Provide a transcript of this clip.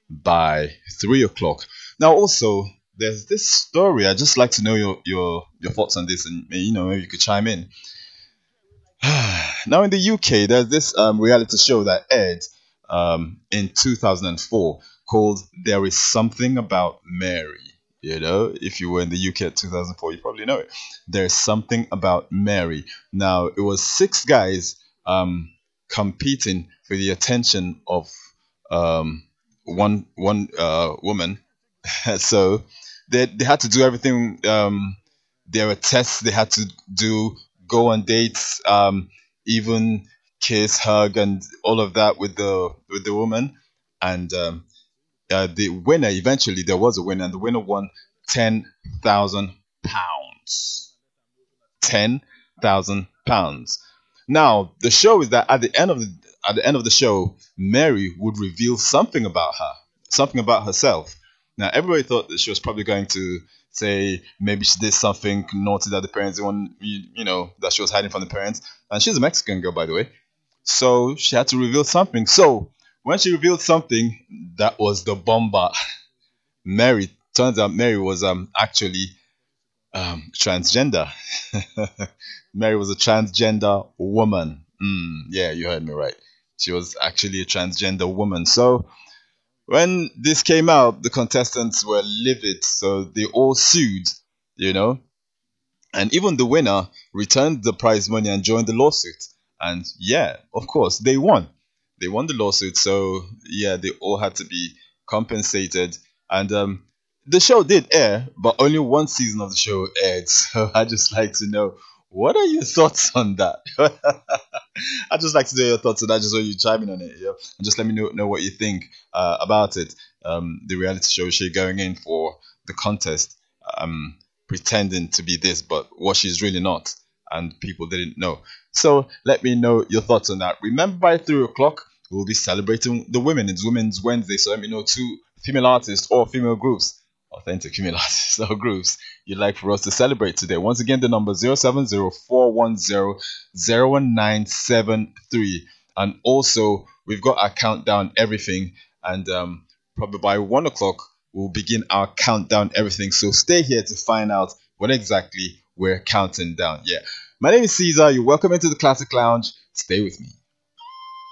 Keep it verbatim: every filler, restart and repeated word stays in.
by three o'clock. Now, also, there's this story. I'd just like to know your your your thoughts on this, and you know maybe you could chime in. Now, in the U K, there's this um, reality show that aired um, in two thousand four called "There Is Something About Mary." You know, if you were in the U K at two thousand four, you probably know it. There's something about Mary. Now, it was six guys um, competing for the attention of um, one one uh, woman. So they they had to do everything. Um, there were tests they had to do, go on dates, um, even kiss, hug, and all of that with the with the woman. And um, uh, the winner, eventually there was a winner, and the winner won ten thousand pounds. Ten thousand pounds. Now the show is that at the end of the at the end of the show, Mary would reveal something about her, something about herself. Now everybody thought that she was probably going to say maybe she did something naughty that the parents didn't want, you, you know, that she was hiding from the parents. And she's a Mexican girl, by the way. So she had to reveal something. So when she revealed something, that was the bomber. Mary, turns out Mary was um actually um transgender. Mary was a transgender woman. Mm, yeah, you heard me right. She was actually a transgender woman. So when this came out, the contestants were livid. So they all sued, you know, and even the winner returned the prize money and joined the lawsuit. And yeah, of course, they won. They won the lawsuit. So yeah, they all had to be compensated. And um, the show did air, but only one season of the show aired. So I just like to know, what are your thoughts on that? I just like to know your thoughts on that, just so you chime in on it, yeah, and just let me know, know what you think uh, about it. Um, the reality show she going in for the contest, um, pretending to be this, but what she's really not, and people didn't know. So let me know your thoughts on that. Remember, by three o'clock, we'll be celebrating the women. It's Women's Wednesday, so let me know two female artists or female groups, authentic female artists or groups you'd like for us to celebrate today. Once again, the number zero seven zero four one zero zero one nine seven three. And also, we've got our countdown everything, and um, probably by one o'clock, we'll begin our countdown everything. So stay here to find out what exactly we're counting down. Yeah. My name is Caesar. You're welcome into the Classic Lounge. Stay with me.